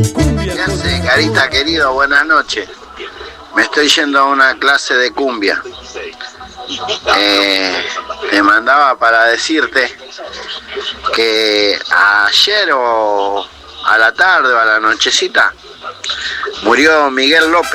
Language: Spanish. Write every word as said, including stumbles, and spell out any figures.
¿Qué hace, Carita querido? Buenas noches. Me estoy yendo a una clase de cumbia. Eh, te mandaba para decirte que ayer o a la tarde o a la nochecita murió Miguel López.